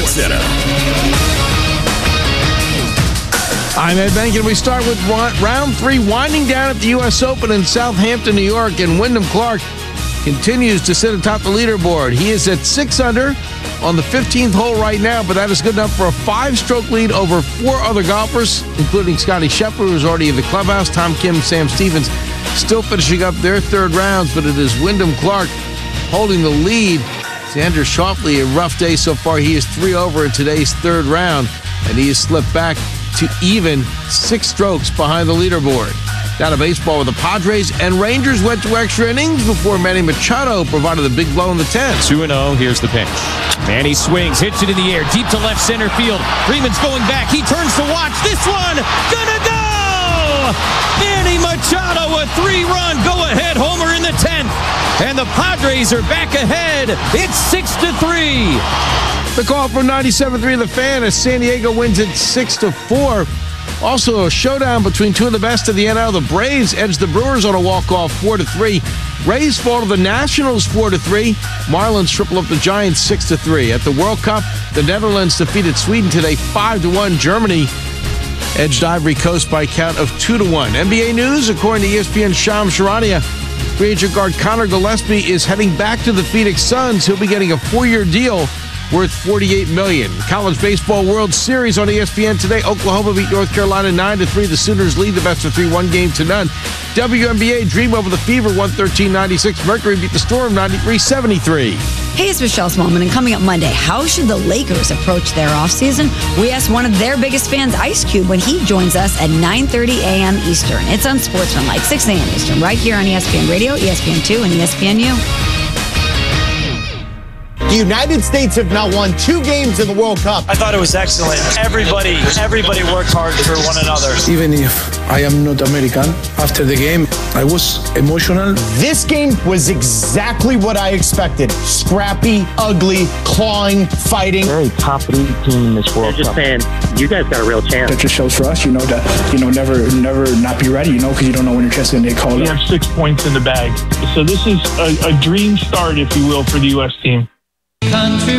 Center. I'm Ed Benkin. We start with round 3 winding down at the U.S. Open in Southampton, New York, and Wyndham Clark continues to sit atop the leaderboard. He is at 6 under on the 15th hole right now, but that is good enough for a 5-stroke lead over 4 other golfers, including Scotty Scheffler, who's already in the clubhouse, Tom Kim, Sam Stevens, still finishing up their third rounds, but it is Wyndham Clark holding the lead. Xander Schauffele, a rough day so far. He is 3 over in today's third round, and he has slipped back to even 6 strokes behind the leaderboard. Down to baseball, with the Padres and Rangers went to extra innings before Manny Machado provided the big blow in the 10th. 2-0, here's the pitch. Manny swings, hits it in the air, deep to left center field. Freeman's going back, he turns to watch. This one, gonna go! Manny Machado, a 3-run go-ahead homer in the 10th. And the Padres are back ahead. It's 6-3. The call from 97.3 The Fan as San Diego wins it 6-4. Also, a showdown between two of the best of the NL. The Braves edge the Brewers on a walk-off 4-3. Rays fall to the Nationals 4-3. Marlins triple up the Giants 6-3. At the World Cup, the Netherlands defeated Sweden today 5-1. Germany edged Ivory Coast by a count of 2-1. NBA news, according to ESPN's Shams Charania, free agent guard Connor Gillespie is heading back to the Phoenix Suns. He'll be getting a 4-year deal worth $48 million. College Baseball World Series on ESPN today. Oklahoma beat North Carolina 9-3. The Sooners lead the best-of-3 1-game-0. WNBA dream over the Fever 113-96. Mercury beat the Storm 93-73. Hey, it's Michelle Smallman, and coming up Monday, how should the Lakers approach their offseason? We asked one of their biggest fans, Ice Cube, when he joins us at 9:30 a.m. Eastern. It's Unsportsmanlike, 6 a.m. Eastern, right here on ESPN Radio, ESPN2, and ESPNU. The United States have now won 2 games in the World Cup. I thought it was excellent. Everybody worked hard for one another. Even if I am not American, after the game, I was emotional. This game was exactly what I expected. Scrappy, ugly, clawing, fighting. Very top elite team in this World Cup. Just saying, you guys got a real chance. That just shows for us, that, never not be ready, because you don't know when your chance is going to get called up. We have 6 points in the bag. So this is a dream start, if you will, for the U.S. team. Country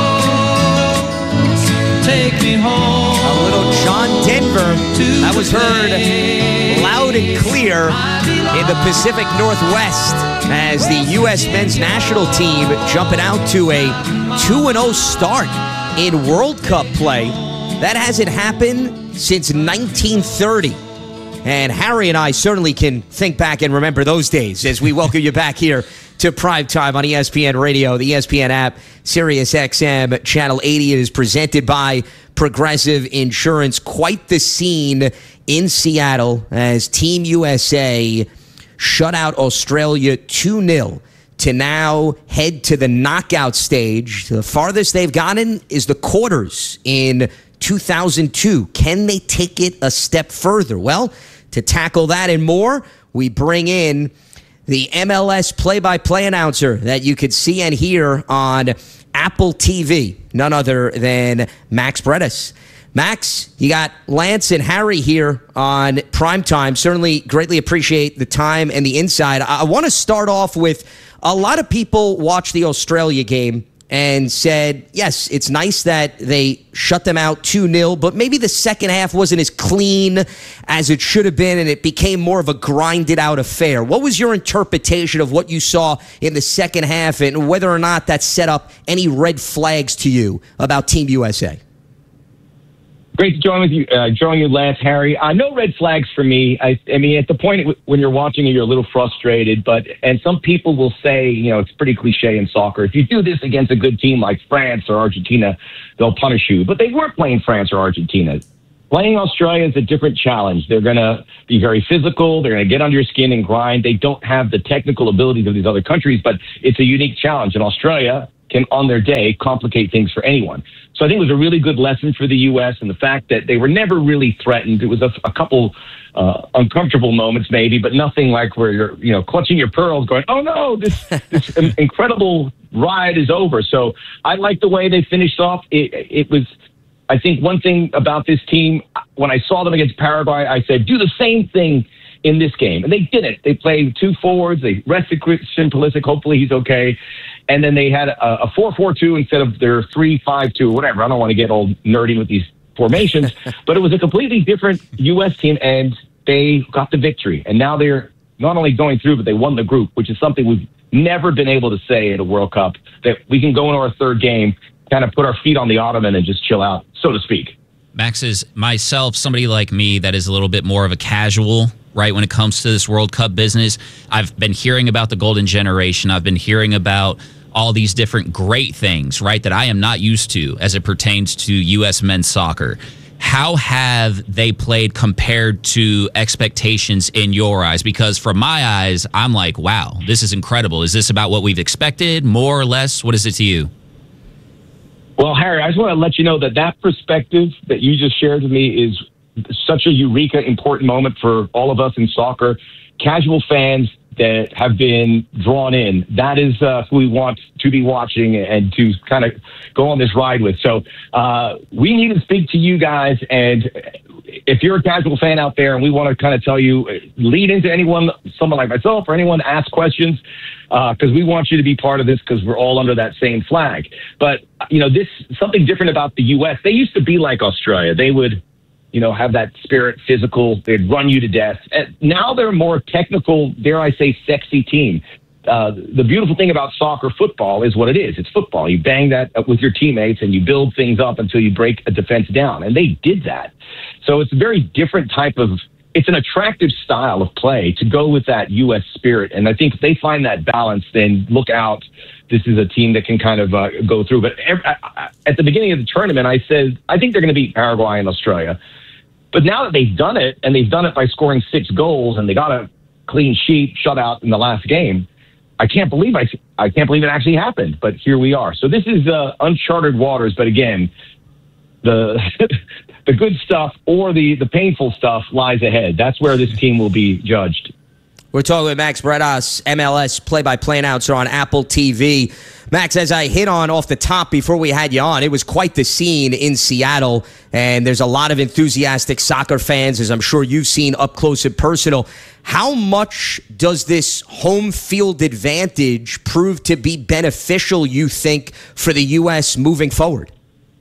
roads, take me home. A little John Denver. That was heard loud and clear in the Pacific Northwest as the U.S. men's national team jumping out to a 2-0 start in World Cup play. That hasn't happened since 1930. And Harry and I certainly can think back and remember those days as we welcome you back here to Prime Time on ESPN Radio, the ESPN app, Sirius XM, Channel 80. It is presented by Progressive Insurance. Quite the scene in Seattle as Team USA shut out Australia 2-0 to now head to the knockout stage. The farthest they've gotten is the quarters in 2002. Can they take it a step further? Well, to tackle that and more, we bring in the MLS play-by-play announcer that you could see and hear on Apple TV, none other than Max Bredes. Max, you got Lance and Harry here on Primetime. Certainly greatly appreciate the time and the insight. I want to start off with a lot of people watched the Australia game and said, yes, it's nice that they shut them out 2-0, but maybe the second half wasn't as clean as it should have been, and it became more of a grinded-out affair. What was your interpretation of what you saw in the second half, and whether or not that set up any red flags to you about Team USA? Great to join with you, Lance, Harry. No red flags for me. I mean, at the point when you're watching it, you're a little frustrated. And some people will say, it's pretty cliche in soccer. If you do this against a good team like France or Argentina, they'll punish you. But they weren't playing France or Argentina. Playing Australia is a different challenge. They're going to be very physical. They're going to get under your skin and grind. They don't have the technical abilities of these other countries, but it's a unique challenge. And Australia can, on their day, complicate things for anyone. So I think it was a really good lesson for the U.S. and the fact that they were never really threatened. It was a couple uncomfortable moments maybe, but nothing like where you're, clutching your pearls going, oh no, this incredible ride is over. So I like the way they finished off. It was, I think one thing about this team, when I saw them against Paraguay, I said, do the same thing in this game. And they did it. They played 2 forwards. They rested Christian Pulisic. Hopefully he's okay. And then they had a 4-4-2 instead of their 3-5-2, whatever. I don't want to get all nerdy with these formations, but it was a completely different U.S. team, and they got the victory. And now they're not only going through, but they won the group, which is something we've never been able to say at a World Cup, that we can go into our third game, kind of put our feet on the ottoman and just chill out, so to speak. Max, is myself, somebody like me that is a little bit more of a casual, right, when it comes to this World Cup business. I've been hearing about the golden generation. I've been hearing about all these different great things, right, that I am not used to as it pertains to U.S. men's soccer. How have they played compared to expectations in your eyes? Because from my eyes, I'm like, wow, this is incredible. Is this about what we've expected, more or less? What is it to you? Well, Harry, I just want to let you know that perspective that you just shared with me is such a eureka important moment for all of us in soccer. Casual fans that have been drawn in, that is who we want to be watching and to kind of go on this ride with. So we need to speak to you guys, and if you're a casual fan out there and we want to kind of tell you, lead into someone like myself or anyone, ask questions, because we want you to be part of this, because we're all under that same flag. But, this something different about the U.S. They used to be like Australia. They would, have that spirit, physical. They'd run you to death. And now they're a more technical, dare I say, sexy team. The beautiful thing about soccer football is what it is. It's football. You bang that up with your teammates and you build things up until you break a defense down. And they did that. So it's a very different it's an attractive style of play to go with that U.S. spirit. And I think if they find that balance, then look out. This is a team that can kind of go through. But at the beginning of the tournament, I said, I think they're going to beat Paraguay and Australia. But now that they've done it, and they've done it by scoring 6 goals, and they got a clean sheet shutout in the last game, I can't believe it actually happened. But here we are. So this is uncharted waters. But again, the the good stuff or the painful stuff lies ahead. That's where this team will be judged. We're talking with Max Bretos, MLS play-by-play announcer on Apple TV. Max, as I hit on off the top before we had you on, it was quite the scene in Seattle, and there's a lot of enthusiastic soccer fans, as I'm sure you've seen up close and personal. How much does this home field advantage prove to be beneficial, you think, for the U.S. moving forward?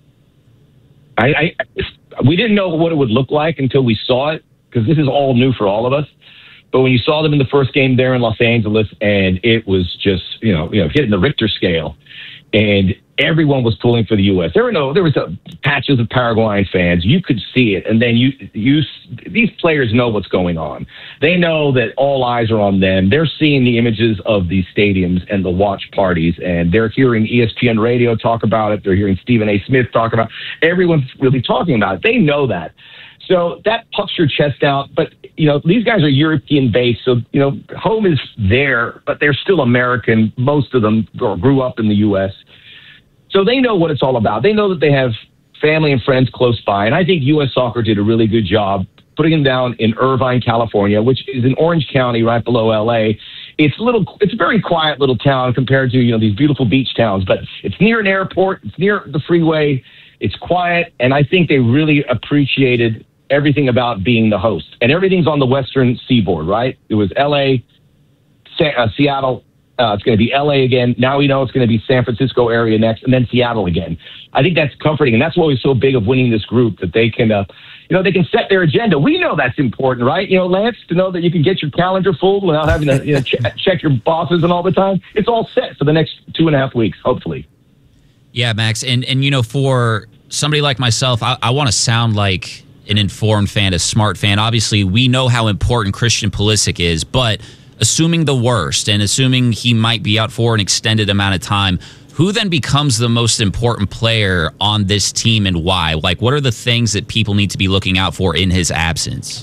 We didn't know what it would look like until we saw it, because this is all new for all of us. But when you saw them in the first game there in Los Angeles, and it was just, hitting the Richter scale, and everyone was pulling for the U.S. There was patches of Paraguayan fans. You could see it. And then these players know what's going on. They know that all eyes are on them. They're seeing the images of these stadiums and the watch parties, and they're hearing ESPN radio talk about it. They're hearing Stephen A. Smith talk about it. Everyone's really talking about it. They know that. So that puffs your chest out. But, these guys are European-based, so, home is there, but they're still American. Most of them grew up in the U.S., so they know what it's all about. They know that they have family and friends close by, and I think U.S. Soccer did a really good job putting them down in Irvine, California, which is in Orange County right below L.A. It's a very quiet little town compared to, these beautiful beach towns, but it's near an airport. It's near the freeway. It's quiet, and I think they really appreciated everything about being the host. And everything's on the western seaboard, right? It was L.A., Seattle. It's going to be L.A. again. Now we know it's going to be San Francisco area next, and then Seattle again. I think that's comforting, and that's why we're so big of winning this group, that they can, they can set their agenda. We know that's important, right? Lance, to know that you can get your calendar full without having to check your bosses and all the time. It's all set for the next 2.5 weeks, hopefully. Yeah, Max, and for somebody like myself, I want to sound like an informed fan, a smart fan. Obviously, we know how important Christian Pulisic is, but assuming the worst and assuming he might be out for an extended amount of time, who then becomes the most important player on this team and why? Like, what are the things that people need to be looking out for in his absence?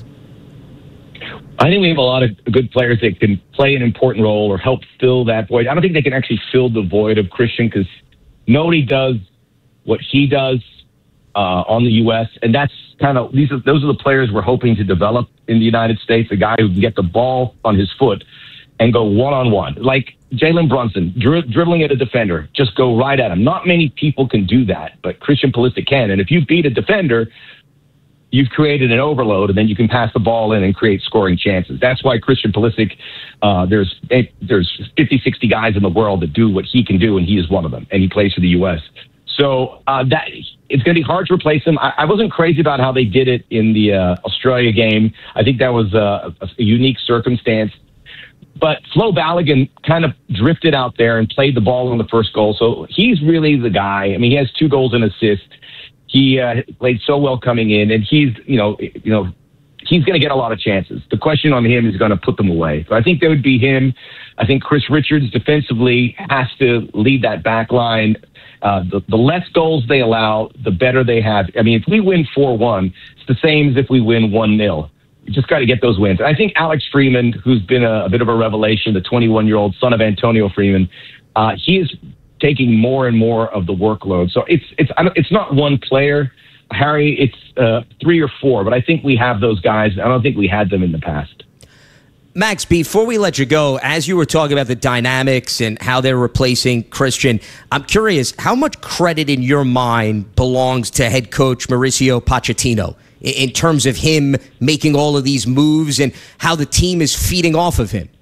I think we have a lot of good players that can play an important role or help fill that void. I don't think they can actually fill the void of Christian, because nobody does what he does on the U.S., and that's those are the players we're hoping to develop in the United States, a guy who can get the ball on his foot and go one-on-one. Like Jalen Brunson, dribbling at a defender, just go right at him. Not many people can do that, but Christian Pulisic can. And if you beat a defender, you've created an overload, and then you can pass the ball in and create scoring chances. That's why Christian Pulisic, there's 50, 60 guys in the world that do what he can do, and he is one of them, and he plays for the U.S. So that it's going to be hard to replace him. I wasn't crazy about how they did it in the Australia game. I think that was a unique circumstance. But Flo Balogun kind of drifted out there and played the ball on the first goal. So he's really the guy. I mean, he has 2 goals and assists. He played so well coming in, and he's going to get a lot of chances. The question on him is going to put them away. So I think there would be him. I think Chris Richards defensively has to lead that back line. The less goals they allow, the better they have. I mean, if we win 4-1, it's the same as if we win 1-0. You just got to get those wins. And I think Alex Freeman, who's been a bit of a revelation, the 21-year-old son of Antonio Freeman, he is taking more and more of the workload. So it's not one player, Harry. It's 3 or 4, but I think we have those guys. I don't think we had them in the past. Max, before we let you go, as you were talking about the dynamics and how they're replacing Christian, I'm curious, how much credit in your mind belongs to head coach Mauricio Pochettino in terms of him making all of these moves and how the team is feeding off of him?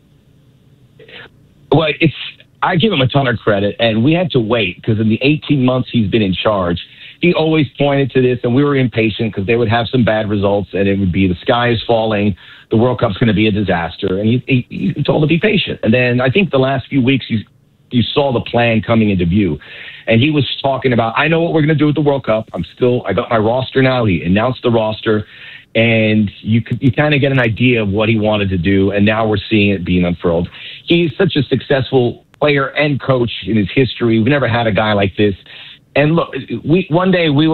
Well, I give him a ton of credit, and we had to wait because in the 18 months he's been in charge, he always pointed to this, and we were impatient because they would have some bad results, and it would be the sky is falling, the World Cup's going to be a disaster, and he told to be patient. And then I think the last few weeks you saw the plan coming into view, and he was talking about, I know what we're going to do with the World Cup. I got my roster now. He announced the roster, and you kind of get an idea of what he wanted to do, and now we're seeing it being unfurled. He's such a successful player and coach in his history. We've never had a guy like this. And look, one day we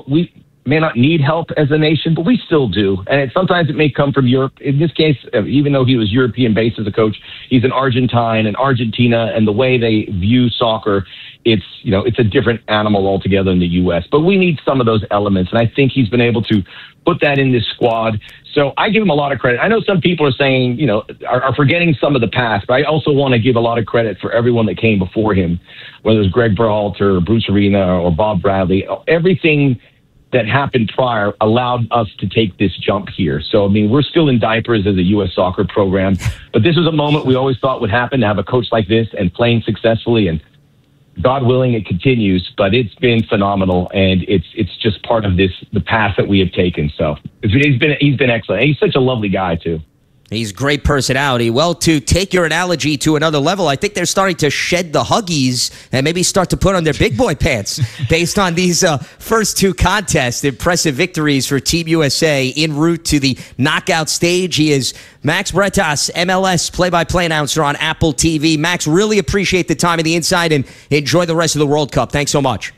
may not need help as a nation, but we still do. And sometimes it may come from Europe. In this case, even though he was European-based as a coach, he's an Argentine and Argentina, and the way they view soccer, it's a different animal altogether in the U.S. But we need some of those elements, and I think he's been able to put that in this squad. So I give him a lot of credit. I know some people are saying, are forgetting some of the past, but I also want to give a lot of credit for everyone that came before him, whether it was Greg Berhalter or Bruce Arena or Bob Bradley. Everything that happened prior allowed us to take this jump here. So, I mean, we're still in diapers as a U.S. soccer program, but this was a moment we always thought would happen, to have a coach like this and playing successfully, and God willing, it continues, but it's been phenomenal, and it's just part of the path that we have taken. So he's been excellent. He's such a lovely guy, too. He's great personality. Well, to take your analogy to another level, I think they're starting to shed the Huggies and maybe start to put on their big boy pants based on these first 2 contests. Impressive victories for Team USA en route to the knockout stage. He is Max Bretas, MLS play-by-play announcer on Apple TV. Max, really appreciate the time and the insight, and enjoy the rest of the World Cup. Thanks so much.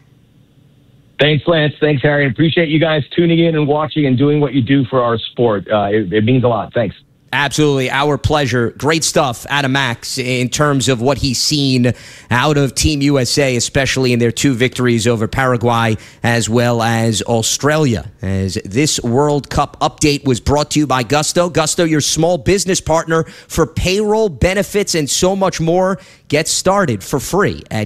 Thanks, Lance. Thanks, Harry. Appreciate you guys tuning in and watching and doing what you do for our sport. It means a lot. Thanks. Absolutely. Our pleasure. Great stuff out of Max in terms of what he's seen out of Team USA, especially in their 2 victories over Paraguay as well as Australia. As this World Cup update was brought to you by Gusto. Gusto, your small business partner for payroll, benefits, and so much more. Get started for free at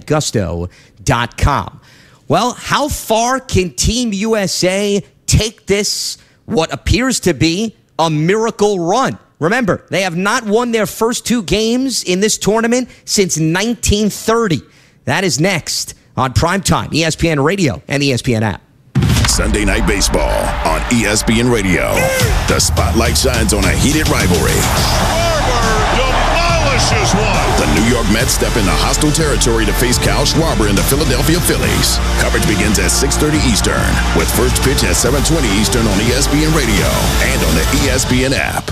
gusto.com. Well, how far can Team USA take this, what appears to be a miracle run? Remember, they have not won their first 2 games in this tournament since 1930. That is next on Primetime, ESPN Radio and the ESPN app. Sunday Night Baseball on ESPN Radio. The spotlight shines on a heated rivalry. Schwarber demolishes one. The New York Mets step into hostile territory to face Kyle Schwarber and the Philadelphia Phillies. Coverage begins at 6:30 Eastern, with first pitch at 7:20 Eastern on ESPN Radio and on the ESPN app.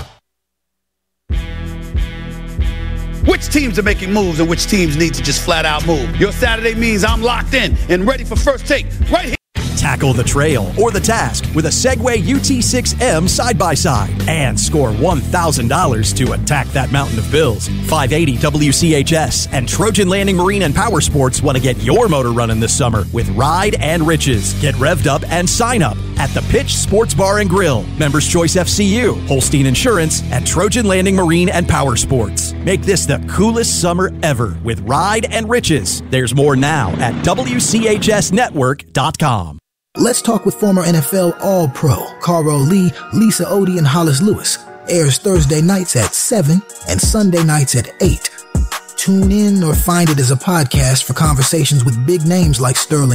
Which teams are making moves and which teams need to just flat out move? Your Saturday means I'm locked in and ready for First Take right here. Tackle the trail or the task with a Segway UT6M side-by-side and score $1,000 to attack that mountain of bills. 580 WCHS and Trojan Landing Marine and Power Sports want to get your motor running this summer with Ride and Riches. Get revved up and sign up at the Pitch Sports Bar and Grill, Members Choice FCU, Holstein Insurance, and Trojan Landing Marine and Power Sports. Make this the coolest summer ever with Ride and Riches. There's more now at WCHSnetwork.com. Let's Talk with former NFL All-Pro Carl Lee, Lisa Odie, and Hollis Lewis airs Thursday nights at 7 and Sunday nights at 8. Tune in or find it as a podcast for conversations with big names like Sterling